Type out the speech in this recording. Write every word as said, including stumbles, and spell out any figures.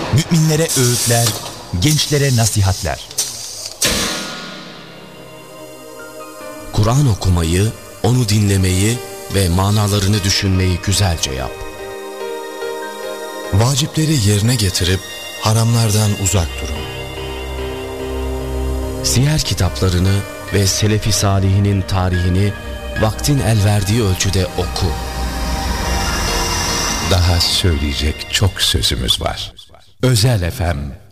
Müminlere öğütler, gençlere nasihatler. Kur'an okumayı, onu dinlemeyi ve manalarını düşünmeyi güzelce yap. Vacipleri yerine getirip haramlardan uzak durun. Siyer kitaplarını ve Selefi Salihinin tarihini vaktin el verdiği ölçüde oku. Daha söyleyecek çok sözümüz var. Özel F M